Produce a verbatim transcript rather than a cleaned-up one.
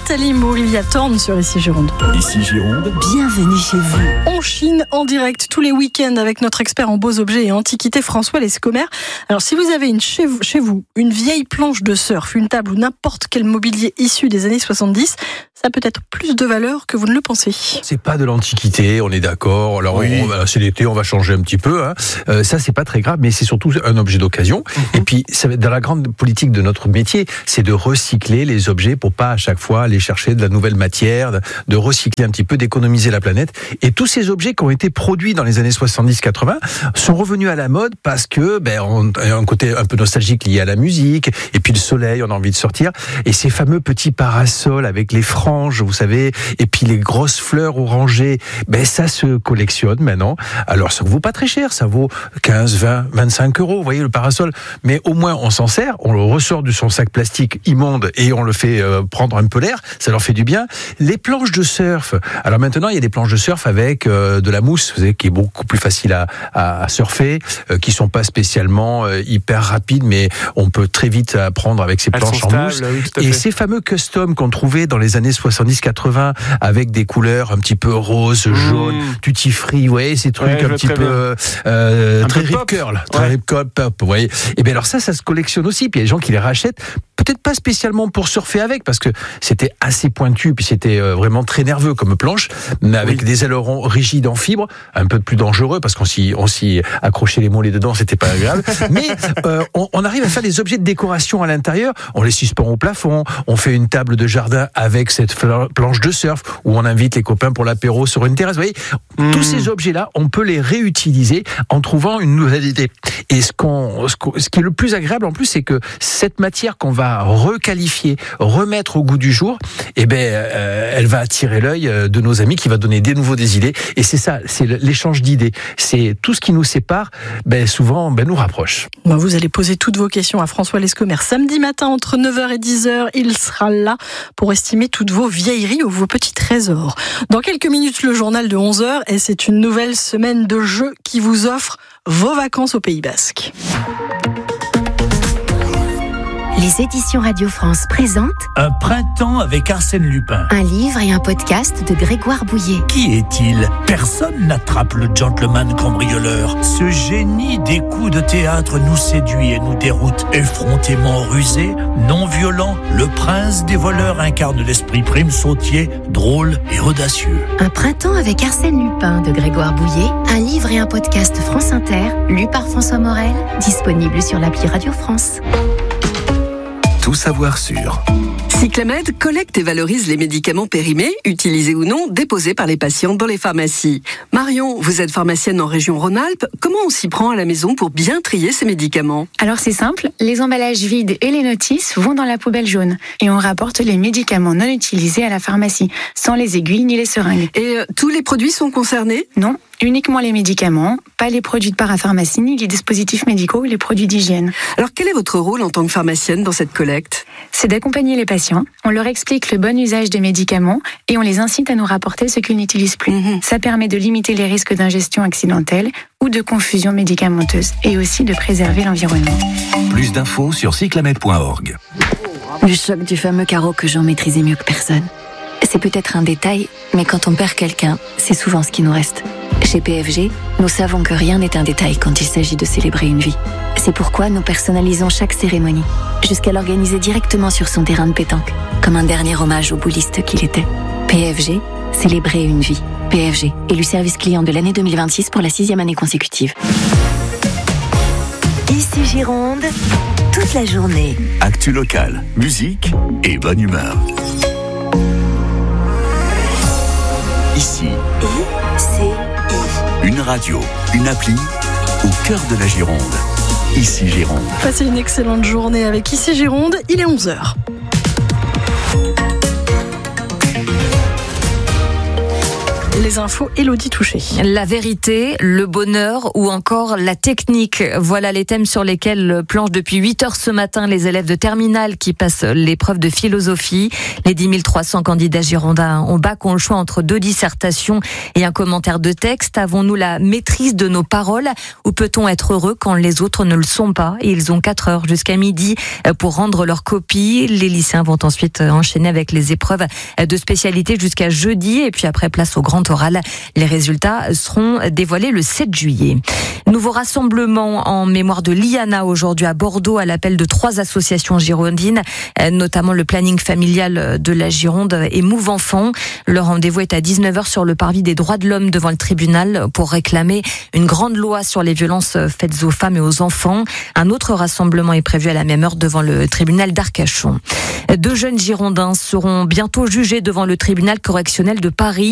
Nathalie Mourilia-Thorne sur Ici Gironde. Ici Gironde. Bienvenue chez vous. On chine en direct tous les week-ends avec notre expert en beaux objets et antiquités François Lescomer. Alors si vous avez une, chez, vous, chez vous une vieille planche de surf, une table ou n'importe quel mobilier issu des années soixante-dix, ça a peut-être plus de valeur que vous ne le pensez. C'est pas de l'antiquité, on est d'accord. Alors oui. on, c'est l'été, on va changer un petit peu. Hein. Euh, ça, c'est pas très grave, mais c'est surtout un objet d'occasion. Mm-hmm. Et puis, ça va être dans la grande politique de notre métier, c'est de recycler les objets pour pas à chaque fois aller chercher de la nouvelle matière, de, de recycler un petit peu, d'économiser la planète. Et tous ces objets qui ont été produits dans les années soixante-dix quatre-vingts sont revenus à la mode parce que ben, on a un côté un peu nostalgique lié à la musique. Et puis le soleil, on a envie de sortir. Et ces fameux petits parasols avec les franges, vous savez, et puis les grosses fleurs orangées, ben ça se collectionne maintenant. Alors ça ne vaut pas très cher, ça vaut quinze, vingt, vingt-cinq euros, vous voyez le parasol. Mais au moins on s'en sert, on le ressort de son sac plastique immonde et on le fait euh, prendre un peu l'air, ça leur fait du bien. Les planches de surf, alors maintenant il y a des planches de surf avec euh, de la mousse, vous savez, qui est beaucoup plus facile à, à, à surfer, euh, qui sont pas spécialement euh, hyper rapides, mais on peut très vite apprendre avec ces Elles planches en stables, mousse. Oui, et ces fameux custom qu'on trouvait dans les années soixante-dix quatre-vingts avec des couleurs un petit peu rose, jaune, mmh. tutti frutti, vous voyez, ces trucs ouais, un petit peu euh, très rip curl, très rip curl pop, vous voyez. Et bien alors ça, ça se collectionne aussi. Puis il y a des gens qui les rachètent, peut-être pas spécialement pour surfer avec, parce que c'était assez pointu, puis c'était euh, vraiment très nerveux comme planche, mais avec oui. des ailerons rigides en fibre, un peu plus dangereux, parce qu'on s'y, on s'y accrochait les mollets dedans, c'était pas agréable. Mais euh, on, on arrive à faire des objets de décoration à l'intérieur, on les suspend au plafond, on fait une table de jardin avec cette planche de surf, où on invite les copains pour l'apéro sur une terrasse. Vous voyez, mmh. tous ces objets-là, on peut les réutiliser en trouvant une nouvelle idée. Et ce, qu'on, ce, qu'on, ce qui est le plus agréable en plus, c'est que cette matière qu'on va requalifier, remettre au goût du jour, eh ben, euh, elle va attirer l'œil de nos amis, qui va donner des nouveaux des idées. Et c'est ça, c'est l'échange d'idées. C'est tout ce qui nous sépare, ben, souvent, ben, nous rapproche. Ben, vous allez poser toutes vos questions à François Lescomer samedi matin entre neuf heures et dix heures. Il sera là pour estimer toutes vos vieilleries ou vos petits trésors. Dans quelques minutes, le journal de onze heures, et c'est une nouvelle semaine de jeux qui vous offre vos vacances au Pays Basque. Les éditions Radio France présentent Un printemps avec Arsène Lupin. Un livre et un podcast de Grégoire Bouillet. Qui est-il ? Personne n'attrape le gentleman cambrioleur. Ce génie des coups de théâtre nous séduit et nous déroute. Effrontément rusé, non violent, le prince des voleurs incarne l'esprit prime sautier, drôle et audacieux. Un printemps avec Arsène Lupin de Grégoire Bouillet. Un livre et un podcast France Inter, lu par François Morel, disponible sur l'appli Radio France. Tout savoir sur Cyclamed collecte et valorise les médicaments périmés, utilisés ou non, déposés par les patients dans les pharmacies. Marion, vous êtes pharmacienne en région Rhône-Alpes. Comment on s'y prend à la maison pour bien trier ces médicaments ? Alors c'est simple, les emballages vides et les notices vont dans la poubelle jaune. Et on rapporte les médicaments non utilisés à la pharmacie, sans les aiguilles ni les seringues. Et euh, tous les produits sont concernés ? Non. Uniquement les médicaments, pas les produits de parapharmacie, ni les dispositifs médicaux ou les produits d'hygiène. Alors quel est votre rôle en tant que pharmacienne dans cette collecte ? C'est d'accompagner les patients, on leur explique le bon usage des médicaments et on les incite à nous rapporter ce qu'ils n'utilisent plus. Mmh. Ça permet de limiter les risques d'ingestion accidentelle ou de confusion médicamenteuse et aussi de préserver l'environnement. Plus d'infos sur cyclamed point org. Le choc du fameux carreau que Jean maîtrisait mieux que personne. C'est peut-être un détail, mais quand on perd quelqu'un, c'est souvent ce qui nous reste. Chez P F G, nous savons que rien n'est un détail quand il s'agit de célébrer une vie. C'est pourquoi nous personnalisons chaque cérémonie, jusqu'à l'organiser directement sur son terrain de pétanque, comme un dernier hommage au bouliste qu'il était. P F G, célébrer une vie. P F G, élu service client de l'année deux mille vingt-six pour la sixième année consécutive. Ici Gironde, toute la journée. Actu locale, musique et bonne humeur. Ici, I-C-I. Une radio, une appli, au cœur de la Gironde. Ici Gironde. Passez une excellente journée avec Ici Gironde, il est onze heures. Les infos, Élodie Touché. La vérité, le bonheur ou encore la technique. Voilà les thèmes sur lesquels planchent depuis huit heures ce matin les élèves de terminale qui passent l'épreuve de philosophie. Les dix mille trois cents candidats girondins au bac ont le choix entre deux dissertations et un commentaire de texte. Avons-nous la maîtrise de nos paroles ou peut-on être heureux quand les autres ne le sont pas? Et ils ont quatre heures jusqu'à midi pour rendre leur copie. Les lycéens vont ensuite enchaîner avec les épreuves de spécialité jusqu'à jeudi et puis après place au grand oral. Les résultats seront dévoilés le sept juillet. Nouveau rassemblement en mémoire de Liana aujourd'hui à Bordeaux à l'appel de trois associations girondines, notamment le planning familial de la Gironde et Move Enfants. Le rendez-vous est à dix-neuf heures sur le parvis des droits de l'homme devant le tribunal pour réclamer une grande loi sur les violences faites aux femmes et aux enfants. Un autre rassemblement est prévu à la même heure devant le tribunal d'Arcachon. Deux jeunes girondins seront bientôt jugés devant le tribunal correctionnel de Paris.